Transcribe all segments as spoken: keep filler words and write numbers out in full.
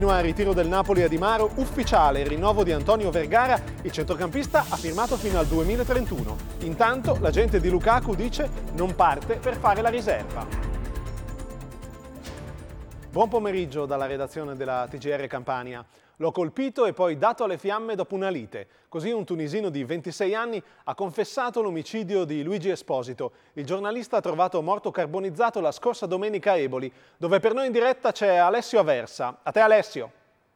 Al ritiro del Napoli a Di Maro, ufficiale il rinnovo di Antonio Vergara, il centrocampista ha firmato fino al duemilatrentuno. Intanto l'agente di Lukaku dice non parte per fare la riserva. Buon pomeriggio dalla redazione della T G R Campania. L'ho colpito e poi dato alle fiamme dopo una lite. Così un tunisino di ventisei anni ha confessato l'omicidio di Luigi Esposito, il giornalista trovato morto carbonizzato la scorsa domenica a Eboli, dove per noi in diretta c'è Alessio Aversa. A te Alessio.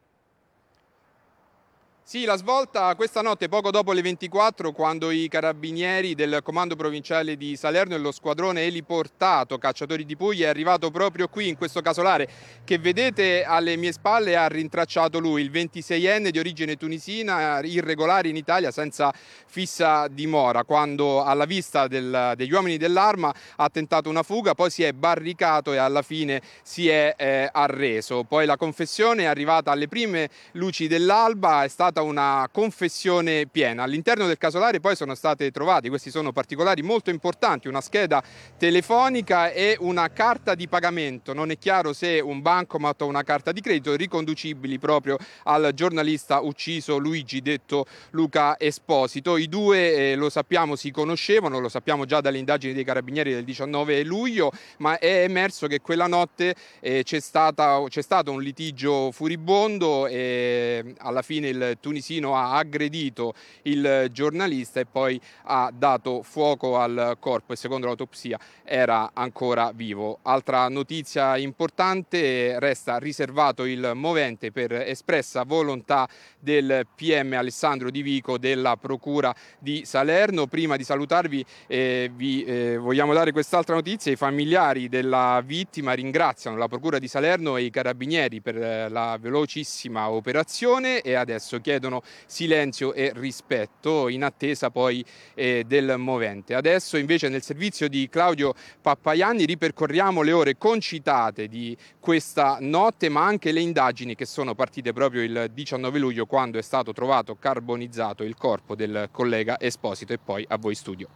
Sì, la svolta questa notte poco dopo le ventiquattro, quando i carabinieri del comando provinciale di Salerno e lo squadrone eliportato Cacciatori di Puglia è arrivato proprio qui in questo casolare che vedete alle mie spalle e ha rintracciato lui, il ventiseienne di origine tunisina, irregolare in Italia senza fissa dimora, quando alla vista del, degli uomini dell'arma ha tentato una fuga, poi si è barricato e alla fine si è eh, arreso. Poi la confessione è arrivata alle prime luci dell'alba, è stata una confessione piena. All'interno del casolare poi sono state trovati, questi sono particolari molto importanti, una scheda telefonica e una carta di pagamento. Non è chiaro se un bancomat o una carta di credito, riconducibili proprio al giornalista ucciso Luigi, detto Luca Esposito. I due, eh, lo sappiamo, si conoscevano, lo sappiamo già dalle indagini dei carabinieri del diciannove luglio, ma è emerso che quella notte eh, c'è, stata, c'è stato un litigio furibondo e alla fine il tunisino ha aggredito il giornalista e poi ha dato fuoco al corpo e secondo l'autopsia era ancora vivo. Altra notizia importante: resta riservato il movente per espressa volontà del P M Alessandro Di Vico della Procura di Salerno. Prima di salutarvi eh, vi eh, vogliamo dare quest'altra notizia: i familiari della vittima ringraziano la Procura di Salerno e i carabinieri per eh, la velocissima operazione e adesso chiedono silenzio e rispetto in attesa poi eh, del movente. Adesso invece nel servizio di Claudio Pappaianni ripercorriamo le ore concitate di questa notte, ma anche le indagini che sono partite proprio il diciannove luglio, quando è stato trovato carbonizzato il corpo del collega Esposito. E poi a voi studio.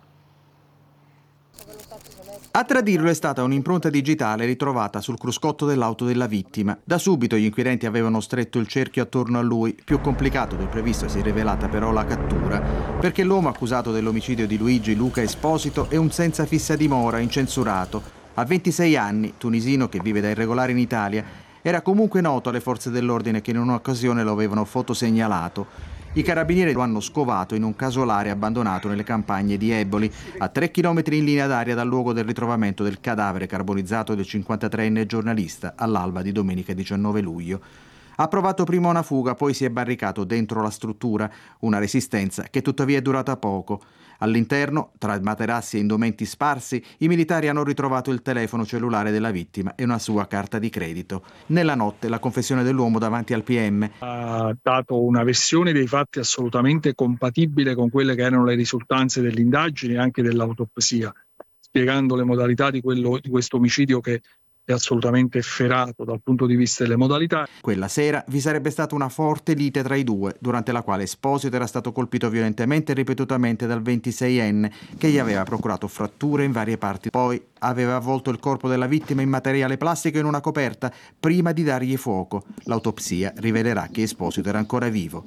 A tradirlo è stata un'impronta digitale ritrovata sul cruscotto dell'auto della vittima. Da subito gli inquirenti avevano stretto il cerchio attorno a lui. Più complicato del previsto si è rivelata però la cattura, perché l'uomo accusato dell'omicidio di Luigi Luca Esposito è un senza fissa dimora, incensurato. A ventisei anni, tunisino che vive da irregolare in Italia, era comunque noto alle forze dell'ordine che in un'occasione lo avevano fotosegnalato. I carabinieri lo hanno scovato in un casolare abbandonato nelle campagne di Eboli, a tre chilometri in linea d'aria dal luogo del ritrovamento del cadavere carbonizzato del cinquantatreenne giornalista all'alba di domenica diciannove luglio. Ha provato prima una fuga, poi si è barricato dentro la struttura, una resistenza che tuttavia è durata poco. All'interno, tra materassi e indumenti sparsi, i militari hanno ritrovato il telefono cellulare della vittima e una sua carta di credito. Nella notte, la confessione dell'uomo davanti al P M. Ha dato una versione dei fatti assolutamente compatibile con quelle che erano le risultanze delle indagini e anche dell'autopsia, spiegando le modalità di, quello, di questo omicidio che è assolutamente efferato dal punto di vista delle modalità. Quella sera vi sarebbe stata una forte lite tra i due, durante la quale Esposito era stato colpito violentemente e ripetutamente dal ventiseienne, che gli aveva procurato fratture in varie parti. Poi aveva avvolto il corpo della vittima in materiale plastico in una coperta prima di dargli fuoco. L'autopsia rivelerà che Esposito era ancora vivo.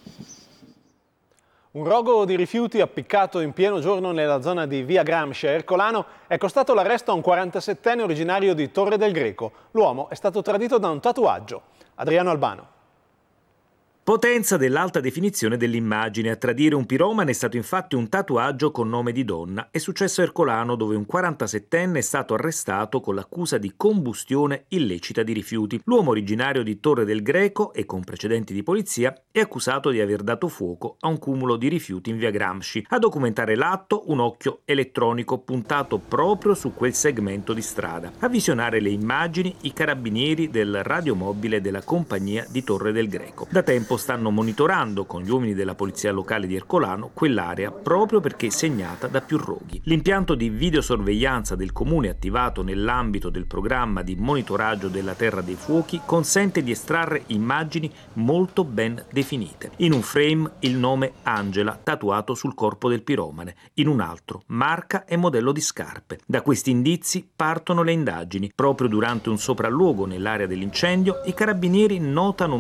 Un rogo di rifiuti appiccato in pieno giorno nella zona di via Gramsci a Ercolano è costato l'arresto a un quarantasettenne originario di Torre del Greco. L'uomo è stato tradito da un tatuaggio. Adriano Albano. Potenza dell'alta definizione dell'immagine. A tradire un piromane è stato infatti un tatuaggio con nome di donna. È successo a Ercolano, dove un quarantasettenne è stato arrestato con l'accusa di combustione illecita di rifiuti. L'uomo, originario di Torre del Greco e con precedenti di polizia, è accusato di aver dato fuoco a un cumulo di rifiuti in via Gramsci. A documentare l'atto un occhio elettronico puntato proprio su quel segmento di strada. A visionare le immagini i carabinieri del radiomobile della compagnia di Torre del Greco. Da tempo stanno monitorando con gli uomini della polizia locale di Ercolano quell'area proprio perché segnata da più roghi. L'impianto di videosorveglianza del comune attivato nell'ambito del programma di monitoraggio della Terra dei Fuochi consente di estrarre immagini molto ben definite. In un frame il nome Angela tatuato sul corpo del piromane, in un altro marca e modello di scarpe. Da questi indizi partono le indagini. Proprio durante un sopralluogo nell'area dell'incendio i carabinieri notano